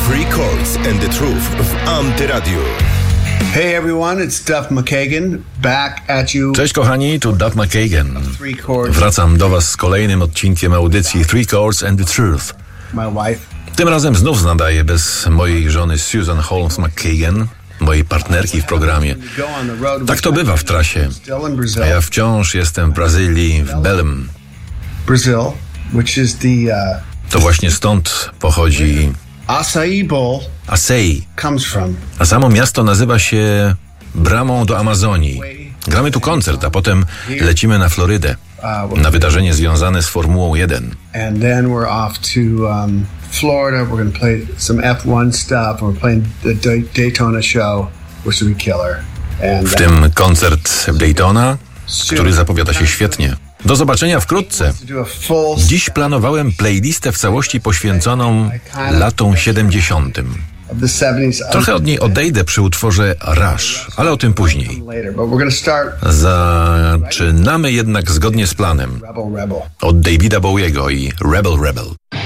Three Chords and the Truth w Antyradiu. Hey everyone, it's Duff McKagan, back at you. Cześć kochani, tu Duff McKagan. Wracam do was z kolejnym odcinkiem audycji Three Chords and the Truth. My wife. Tym razem znów nadaję bez mojej żony Susan Holmes McKagan, mojej partnerki w programie. Tak to bywa w trasie. A ja wciąż jestem w Brazylii, w Belém. Brazil, which is To właśnie stąd pochodzi Acai Bowl Acai. comes from. A samo miasto nazywa się Bramą do Amazonii. Gramy tu koncert, a potem lecimy na Florydę, na wydarzenie związane z Formułą 1. And then we're off to Florida. We're going to play some F1 stuff. We're playing the Daytona show, which will be killer. And W tym koncert w Daytona, który zapowiada się świetnie. Do zobaczenia wkrótce. to do a full Dziś planowałem playlistę w całości poświęconą latom 70. of the 70s. Trochę od niej odejdę przy utworze Rush, ale o tym później. Later, but we're going to start Zaczynamy jednak zgodnie z planem Rebel Rebel. od Davida Bowiego i Rebel Rebel.